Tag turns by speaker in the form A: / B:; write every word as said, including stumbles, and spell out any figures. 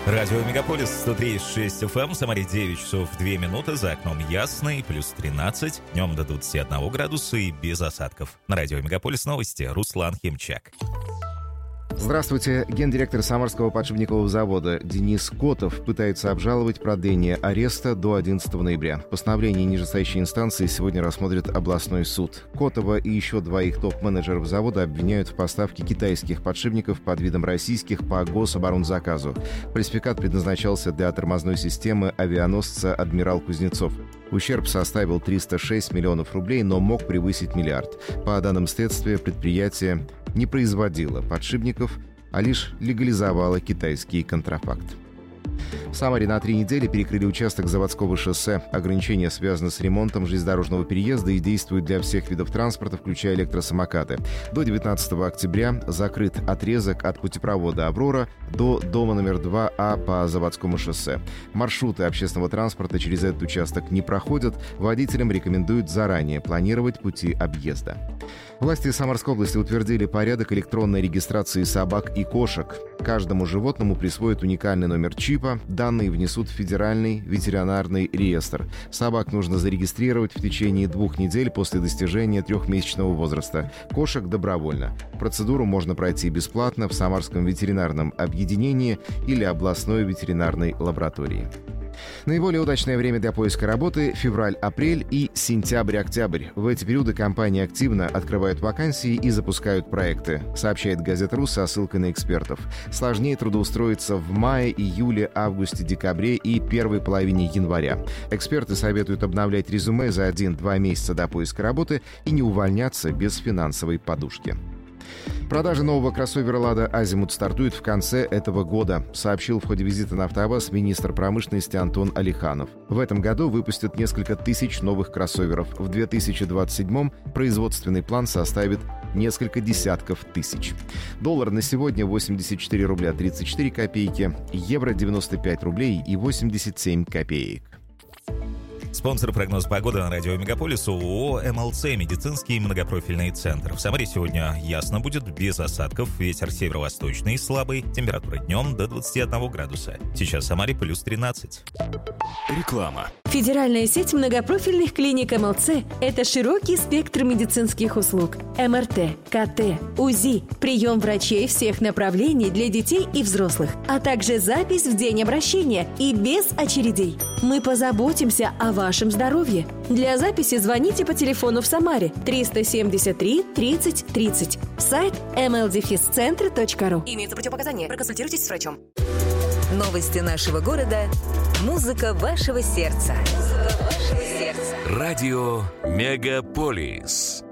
A: Радио Мегаполис сто три и шесть эф эм, в Самаре девять часов две минуты, за окном ясно и плюс тринадцать, днем до двадцати одного градуса и без осадков. На Радио Мегаполис новости, Руслан Химчак.
B: Здравствуйте. Гендиректор Самарского подшипникового завода Денис Котов пытается обжаловать продление ареста до одиннадцатого ноября. Постановление нижестоящей инстанции сегодня рассмотрит областной суд. Котова и еще двоих топ-менеджеров завода обвиняют в поставке китайских подшипников под видом российских по гособоронзаказу. Фальсификат предназначался для тормозной системы авианосца «Адмирал Кузнецов». Ущерб составил триста шесть миллионов рублей, но мог превысить миллиард. По данным следствия, предприятие не производило подшипников, а лишь легализовало китайский контрафакт. В Самаре на три недели перекрыли участок заводского шоссе. Ограничения связаны с ремонтом железнодорожного переезда и действуют для всех видов транспорта, включая электросамокаты. До девятнадцатого октября закрыт отрезок от путепровода «Аврора» до дома номер два А по заводскому шоссе. Маршруты общественного транспорта через этот участок не проходят. Водителям рекомендуют заранее планировать пути объезда. Власти Самарской области утвердили порядок электронной регистрации собак и кошек. Каждому животному присвоят уникальный номер чипа, данные внесут в Федеральный ветеринарный реестр. Собак нужно зарегистрировать в течение двух недель после достижения трехмесячного возраста. Кошек добровольно. Процедуру можно пройти бесплатно в Самарском ветеринарном объединении или областной ветеринарной лаборатории. Наиболее удачное время для поиска работы – февраль-апрель и сентябрь-октябрь. В эти периоды компании активно открывают вакансии и запускают проекты, сообщает Газета РУ со ссылкой на экспертов. Сложнее трудоустроиться в мае, июле, августе, декабре и первой половине января. Эксперты советуют обновлять резюме за один-два месяца до поиска работы и не увольняться без финансовой подушки. Продажа нового кроссовера «Лада Азимут» стартует в конце этого года, сообщил в ходе визита на АвтоВАЗ министр промышленности Антон Алиханов. В этом году выпустят несколько тысяч новых кроссоверов. В две тысячи двадцать седьмом производственный план составит несколько десятков тысяч. Доллар на сегодня восемьдесят четыре рубля тридцать четыре копейки, евро девяносто пять рублей и восемьдесят семь копеек.
A: Спонсор прогноз погоды на Радио Мегаполис ООО эм эл цэ «Медицинский многопрофильный центр». В Самаре сегодня ясно будет, без осадков, ветер северо-восточный слабый, температура днем до двадцати одного градуса. Сейчас в Самаре плюс тринадцать.
C: Реклама.
D: Федеральная сеть многопрофильных клиник эм эл цэ – это широкий спектр медицинских услуг. эм эр тэ, ка тэ, УЗИ, прием врачей всех направлений для детей и взрослых, а также запись в день обращения и без очередей. Мы позаботимся о вашем здоровье. Для записи звоните по телефону в Самаре триста семьдесят три тридцать тридцать. Сайт эм эл дефис центр точка ру.
E: Имеются противопоказания. Проконсультируйтесь с врачом. Новости нашего города. Музыка вашего сердца. Музыка вашего сердца.
C: Радио Мегаполис.